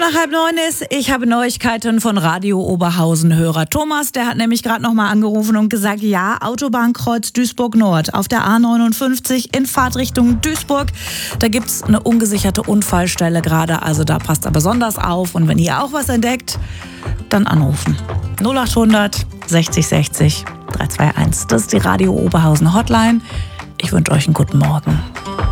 nach 8:30 ist. Ich habe Neuigkeiten von Radio Oberhausen-Hörer Thomas. Der hat nämlich gerade noch mal angerufen und gesagt, ja, Autobahnkreuz Duisburg-Nord auf der A59 in Fahrtrichtung Duisburg. Da gibt's eine ungesicherte Unfallstelle gerade, also da passt er besonders auf. Und wenn ihr auch was entdeckt, dann anrufen. 0800 60 60 321. Das ist die Radio Oberhausen Hotline. Ich wünsche euch einen guten Morgen.